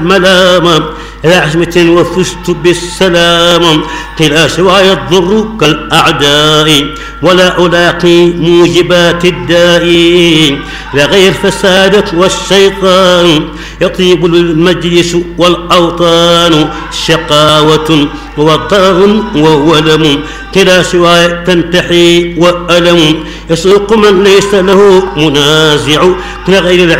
ملاما إلى عزمة وفزت بالسلام. قيل سواي الضر كالأعداء ولا ألاقي موجبات الداء لغير فسادة والشيطان يطيب المجلس والأوطان شقاوة وضار وولم كلا سواي تنتحي وألم يسوق من ليس له منازع كغير